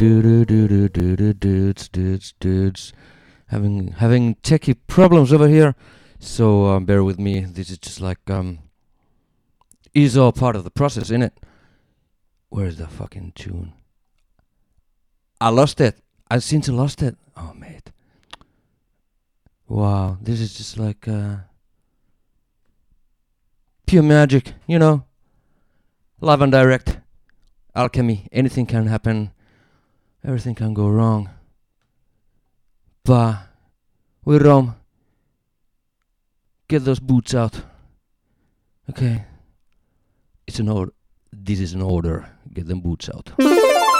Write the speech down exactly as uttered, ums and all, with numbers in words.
Dudes, dudes, dudes. Having having techie problems over here, so um, bear with me. This is just like um, is all part of the process, innit? Where's the fucking tune? I lost it. I seem to lost it. Oh, mate. Wow, this is just like uh, pure magic, you know. Live and direct. Alchemy. Anything can happen. Everything can go wrong. But we Rom. Get those boots out. Okay. It's an order. This is an order. Get them boots out.